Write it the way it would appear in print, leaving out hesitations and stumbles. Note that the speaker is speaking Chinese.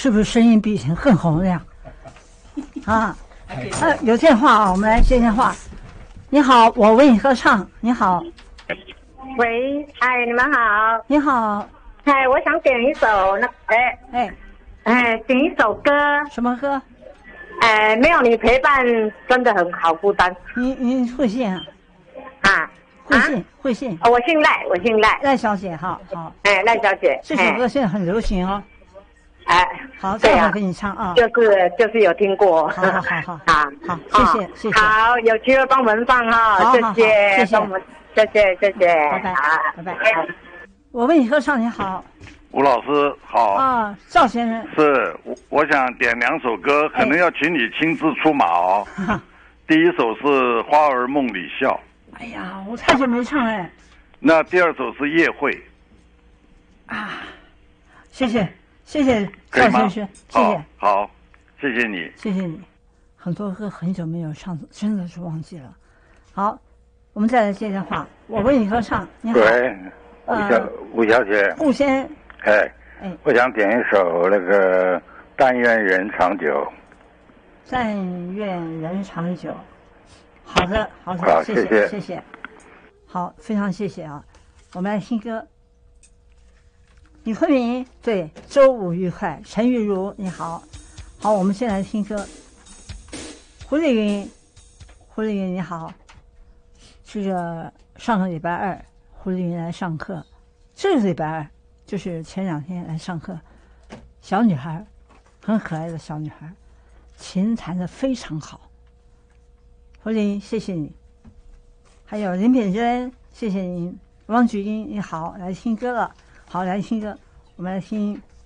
是不是声音比以前更洪亮？啊，有电话啊，我们来接电话。你好，我为你合唱。你好， 喂，嗨，你们好。 你好， 嗨，我想点一首点一首歌。 什么歌？ 没有你陪伴真的很好孤单。 您会姓啊？会姓。 我姓赖， 赖小姐，好。 赖小姐， 这首歌现在很流行哦。好， 对啊， 我给你唱啊。 就是有听过。 好，谢谢。 好，有机会帮我们放哈，谢谢。谢谢。 拜拜。我为你合唱，你好。 吴老师好啊，赵先生是，我想点2首歌，可能要请你亲自出马哦。第一首是《花儿梦里笑》。 哎呀，我太久没唱哎。 那第2首是《夜会》。 谢谢赵先生，谢谢。 好，谢谢你。 很多歌很久没有唱，真的是忘记了。好，我们再来接电话。我为你合唱，你好。 喂，吴小姐。 顾先。 我想点一首那个《但愿人长久》。 但愿人长久。好的，谢谢。好，非常谢谢啊。我们来听歌。李慧明，对，周五愉快。陈玉茹，你好。好，我们先来听歌。胡丽云，你好。这个上个礼拜2，胡丽云来上课。这个礼拜2就是前2天来上课。小女孩，很可爱的小女孩，琴弹得非常好。胡丽云，谢谢你。还有林品珍，谢谢您。王菊英，你好，来听歌了。好，来听歌，我们来听